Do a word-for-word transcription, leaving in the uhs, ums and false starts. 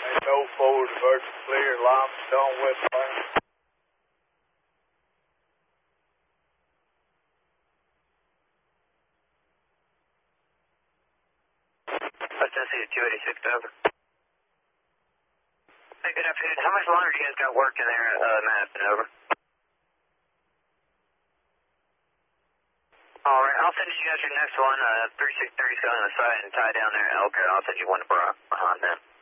No forward, vertical clear, limestone, west lane. West Tennessee two eighty-six, over. Hey, good afternoon. How much longer do you guys got work in there, uh, Madison, over? Alright, I'll send you guys your next one. Uh, three six three is going on the site and tie down there at Elker. I'll send you one behind them.